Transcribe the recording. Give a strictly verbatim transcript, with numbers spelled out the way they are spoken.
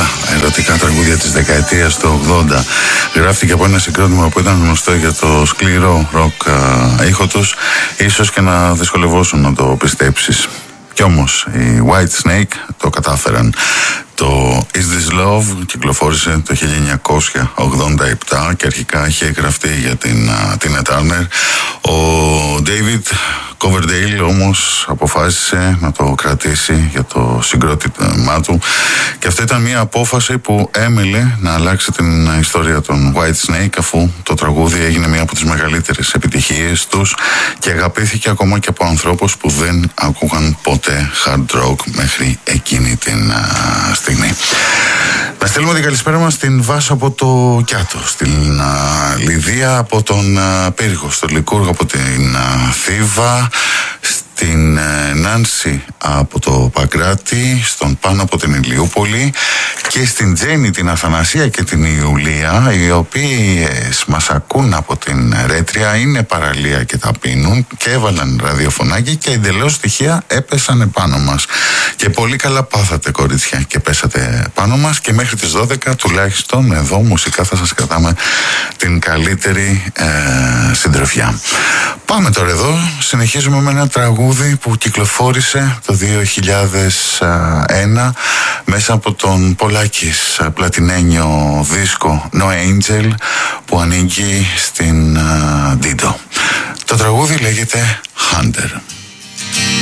ερωτικά τραγούδια της δεκαετίας του ογδόντα. Γράφτηκε από ένα συγκρότημα που ήταν γνωστό για το σκληρό ροκ ήχο τους. Ίσως και να δυσκολευόσουν να το πιστέψεις. Κι όμως οι Whitesnake το κατάφεραν. Το Is This Love κυκλοφόρησε το χίλια εννιακόσια ογδόντα επτά και αρχικά είχε γραφτεί για την Tina Turner. Ο David Coverdale όμως αποφάσισε να το κρατήσει για το συγκρότημά του και αυτή ήταν μια απόφαση που έμελε να αλλάξει την ιστορία των Whitesnake, αφού το τραγούδι έγινε μια από τις μεγαλύτερες επιτυχίες τους και αγαπήθηκε ακόμα και από ανθρώπους που δεν άκουγαν ποτέ hard rock μέχρι εκείνη την uh, στιγμή. Να στείλουμε την καλησπέρα μας στην Βάσο από το Κιάτο, στην uh, Λιδία από τον uh, Πύργο, στον Λικούργο από την uh, Θήβα, στην uh, Νάνση από το Παγκράτη, στον Πάνο από την Ηλιούπολη και στην Τζέννη, την Αθανασία και την Ιουλία, οι οποίες μας ακούν από την Ρέτρια, είναι παραλία και τα πίνουν και έβαλαν ραδιοφωνάκι και εντελώς στοιχεία έπεσαν επάνω μας. Και πολύ καλά πάθατε, κορίτσια, και πέσατε πάνω μας και μέχρι τις δώδεκα τουλάχιστον εδώ μουσικά θα σας κρατάμε την καλύτερη ε, συντροφιά. Πάμε τώρα εδώ, συνεχίζουμε με ένα τραγούδι που κυκλοφόρησε το δύο χιλιάδες ένα μέσα από τον Πολάκης πλατινένιο δίσκο No Angel που ανήκει στην uh, Dido. Το τραγούδι λέγεται Hunter.